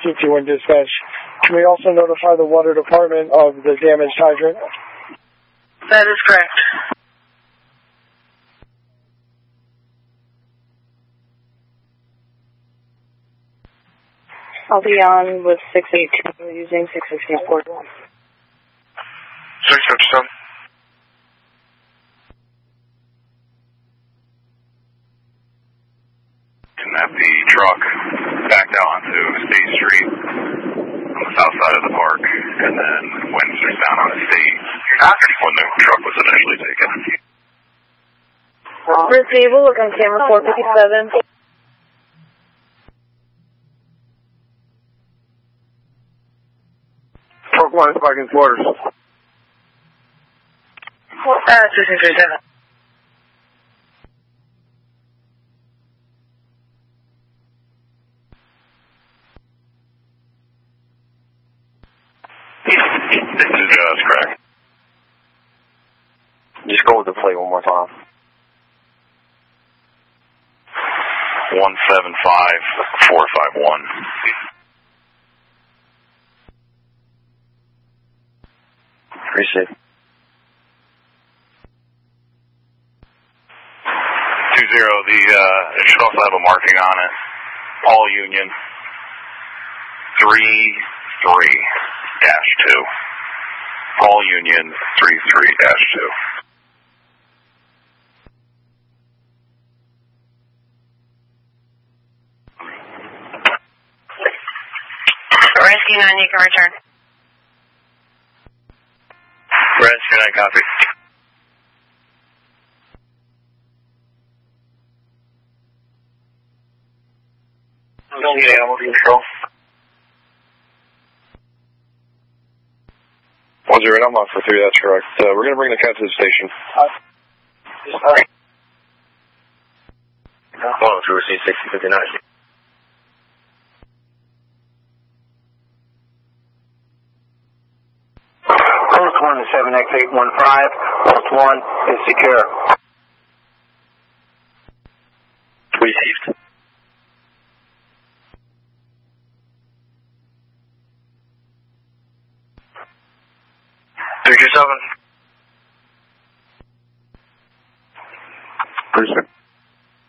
CT1 dispatch. Can we also notify the water department of the damaged hydrant? That is correct. I'll be on with 682 using 616 port 1. 657. That the truck backed out onto State Street on the south side of the park, and then went down on State when the truck was initially taken. Receiver, look on camera 457. Park 1 is parking quarters. 637. That's correct. Just go with the plate one more time. 175451. Receive. 20, it should also have a marking on it. All Union 33-2. All Union 33-2. Rescue 9, you can return. Rescue 9, copy. Don't get animal control. 10, I'm on for 3, that's correct. We're going to bring the cat to the station. 102, receive 6059. Post 1 to 7X815. Post 1 is secure. Received. 327.